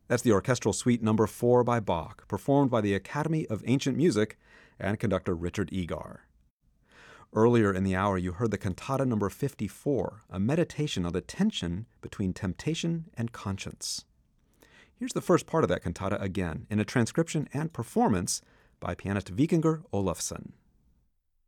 That's the Orchestral Suite No. 4 by Bach, performed by the Academy of Ancient Music and conductor Richard Egar. Earlier in the hour, you heard the Cantata No. 54, a meditation on the tension between temptation and conscience. Here's the first part of that cantata again, in a transcription and performance by pianist Vikingur Olafsson.